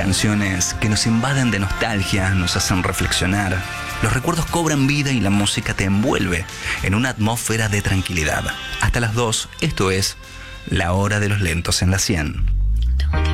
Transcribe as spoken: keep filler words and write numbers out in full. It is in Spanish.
canciones que nos invaden de nostalgia, nos hacen reflexionar. Los recuerdos cobran vida y la música te envuelve en una atmósfera de tranquilidad. Hasta las dos, esto es La Hora de los Lentos en la cien.